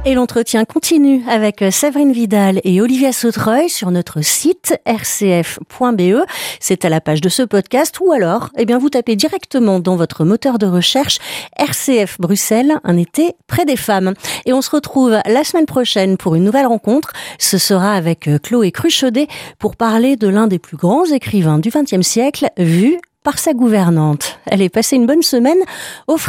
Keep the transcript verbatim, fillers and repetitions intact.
Et l'entretien continue avec Séverine Vidal et Olivia Sautreuil sur notre site r c f point b e. C'est à la page de ce podcast ou alors, eh bien, vous tapez directement dans votre moteur de recherche R C F Bruxelles, un été près des femmes. Et on se retrouve la semaine prochaine pour une nouvelle rencontre. Ce sera avec Chloé Cruchaudet pour parler de l'un des plus grands écrivains du vingtième siècle, vu par sa gouvernante. Allez, passez une bonne semaine au frais.